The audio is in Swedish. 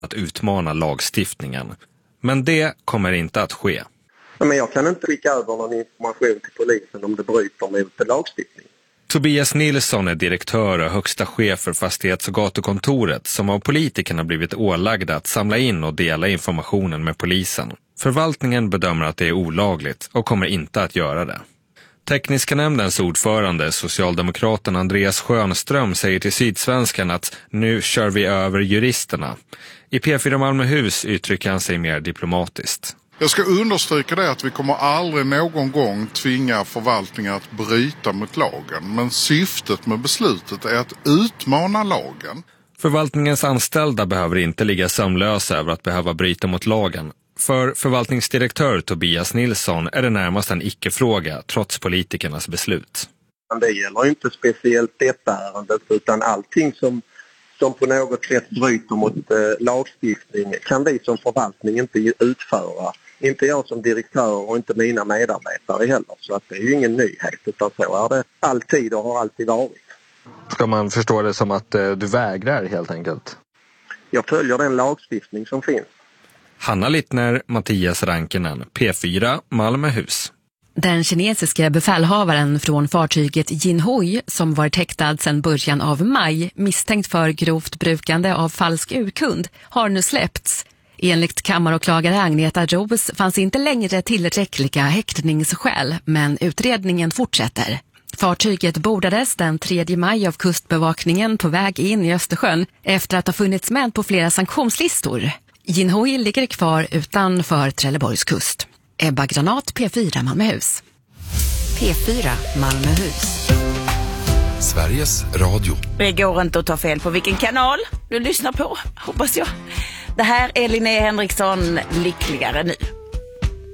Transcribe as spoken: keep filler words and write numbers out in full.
att utmana lagstiftningen. Men det kommer inte att ske. Men jag kan inte skicka över någon information till polisen om det bryter mot lagstiftning. Tobias Nilsson är direktör och högsta chef för fastighets- och gatukontoret som av politikerna blivit ålagda att samla in och dela informationen med polisen. Förvaltningen bedömer att det är olagligt och kommer inte att göra det. Tekniska nämndens ordförande, socialdemokraten Andreas Schönström, säger till Sydsvenskan att nu kör vi över juristerna. I P fyra Malmöhus uttrycker han sig mer diplomatiskt. Jag ska understryka det att vi kommer aldrig någon gång tvinga förvaltningen att bryta mot lagen. Men syftet med beslutet är att utmana lagen. Förvaltningens anställda behöver inte ligga sömnlösa över att behöva bryta mot lagen. För förvaltningsdirektör Tobias Nilsson är det närmast en icke-fråga trots politikernas beslut. Det gäller inte speciellt detta ärendet utan allting som, som på något sätt bryter mot eh, lagstiftning kan vi som förvaltning inte utföra. Inte jag som direktör och inte mina medarbetare heller. Så att det är ju ingen nyhet utan så är det alltid och har alltid varit. Ska man förstå det som att eh, du vägrar helt enkelt? Jag följer den lagstiftning som finns. Hanna Littner, Mattias Rankinen, P fyra Malmöhus. Den kinesiska befälhavaren från fartyget Jinhui som varit häktad sedan början av maj misstänkt för grovt brukande av falsk urkund har nu släppts. Enligt kammaråklagare Agneta Ros fanns inte längre tillräckliga häktningsskäl men utredningen fortsätter. Fartyget bordades den tredje maj av kustbevakningen på väg in i Östersjön efter att ha funnits med på flera sanktionslistor. Jinhui ligger kvar utanför Trelleborgs kust. Ebba Granat, P fyra Malmöhus. P fyra Malmöhus. Sveriges Radio. Det går inte att ta fel på vilken kanal du lyssnar på, hoppas jag. Det här är Linnea Henriksson, Lyckligare nu.